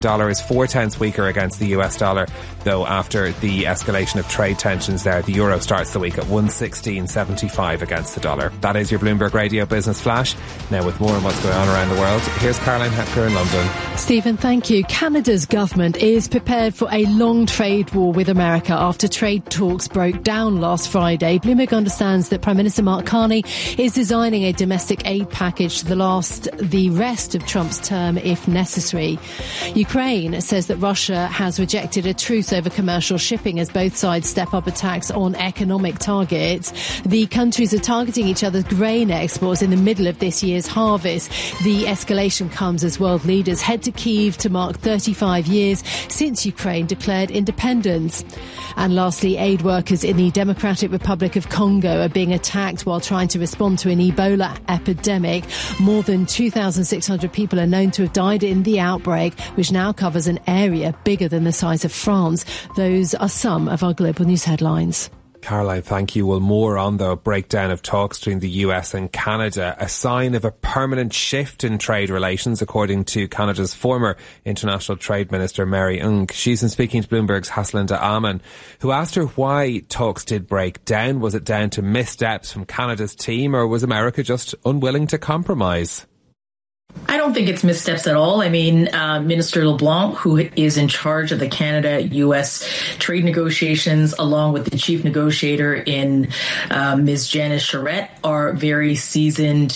Dollar is 4/10 weaker against the US dollar, though after the escalation of trade tensions there, the euro starts the week at 116.75 against the dollar. That is your Bloomberg Radio Business Flash. Now with more on what's going on around the world, here's Caroline Hepker in London. Stephen, thank you. Canada's government is prepared for a long trade war with America after trade talks broke down last Friday. Bloomberg understands that Prime Minister Mark Carney is designing a domestic aid package to last the rest of Trump's term if necessary. Ukraine says that Russia has rejected a truce over commercial shipping as both sides step up attacks on economic targets. The countries are targeting each other's grain exports in the middle of this year's harvest. The escalation comes as world leaders head to Kyiv to mark 35 years since Ukraine declared independence. And lastly, aid workers in the Democratic Republic of Congo are being attacked while trying to respond to an Ebola epidemic. More than 2,600 people are known to have died in the outbreak, which now covers an area bigger than the size of France. Those are some of our global news headlines. Caroline, thank you. Well, more on the breakdown of talks between the US and Canada, a sign of a permanent shift in trade relations, according to Canada's former International Trade Minister, Mary Ng. She's been speaking to Bloomberg's Haslinda Aman, who asked her why talks did break down. Was it down to missteps from Canada's team, or was America just unwilling to compromise? I don't think it's missteps at all. I mean, Minister LeBlanc, who is in charge of the Canada-U.S. trade negotiations, along with the chief negotiator in Ms. Janice Charette, are very seasoned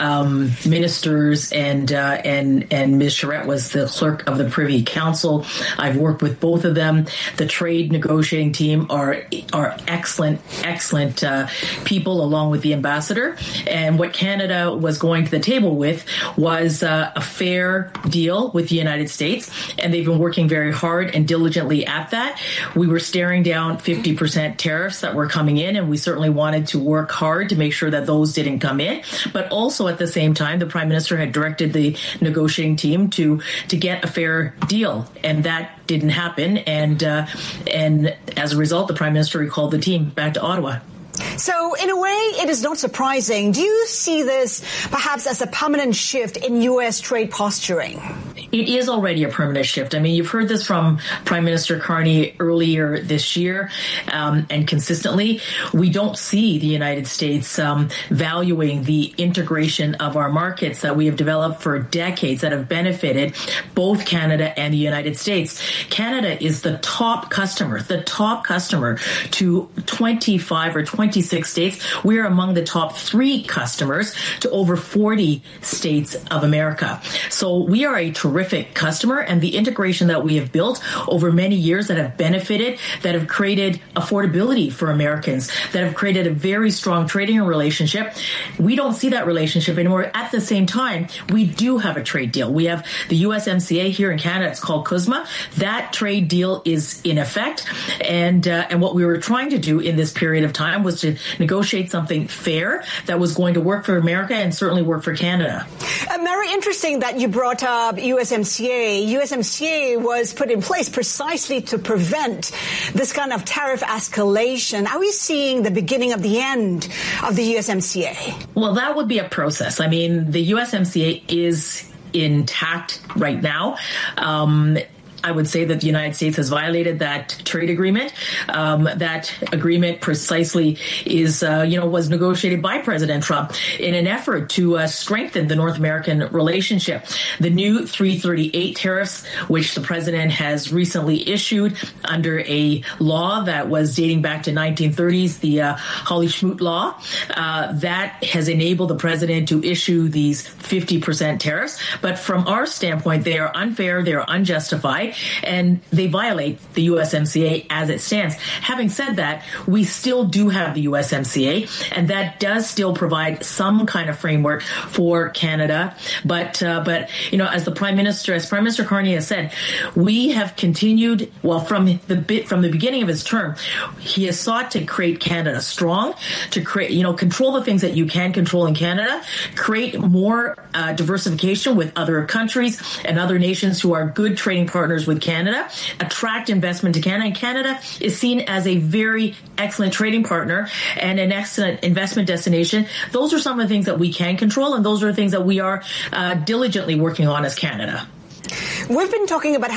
ministers, and Ms. Charette was the clerk of the Privy Council. I've worked with both of them. The trade negotiating team are excellent people, along with the ambassador. And what Canada was going to the table with was a fair deal with the United States, and they've been working very hard and diligently at that. We were staring down 50% tariffs that were coming in, and we certainly wanted to work hard to make sure that those didn't come in. But also at the same time, the Prime Minister had directed the negotiating team to get a fair deal, and that didn't happen. And as a result, the Prime Minister recalled the team back to Ottawa. So, in a way, it is not surprising. Do you see this perhaps as a permanent shift in U.S. trade posturing? It is already a permanent shift. I mean, you've heard this from Prime Minister Carney earlier this year, and consistently. We don't see the United States valuing the integration of our markets that we have developed for decades that have benefited both Canada and the United States. Canada is the top customer to 25 or 26 states. We are among the top 3 customers to over 40 states of America. So we are a terrific customer, and the integration that we have built over many years that have benefited, that have created affordability for Americans, that have created a very strong trading relationship. We don't see that relationship anymore. At the same time, we do have a trade deal. We have the USMCA here in Canada. It's called CUSMA. That trade deal is in effect. And what we were trying to do in this period of time was to negotiate something fair that was going to work for America and certainly work for Canada. Very interesting that you brought up USMCA. USMCA was put in place precisely to prevent this kind of tariff escalation. Are we seeing the beginning of the end of the USMCA? Well, that would be a process. I mean, the USMCA is intact right now. I would say that the United States has violated that trade agreement. That agreement precisely is, was negotiated by President Trump in an effort to strengthen the North American relationship. The new 338 tariffs, which the president has recently issued under a law that was dating back to 1930s, the Hawley-Schmoot law, that has enabled the president to issue these 50% tariffs. But from our standpoint, they are unfair, they are unjustified, and they violate the USMCA as it stands. Having said that, we still do have the USMCA, and that does still provide some kind of framework for Canada. But as Prime Minister Carney has said, we have continued, from the beginning of his term, he has sought to create Canada strong, to create, control the things that you can control in Canada, create more diversification with other countries and other nations who are good trading partners with Canada, attract investment to Canada. And Canada is seen as a very excellent trading partner and an excellent investment destination. Those are some of the things that we can control, and those are things that we are diligently working on as Canada. We've been talking about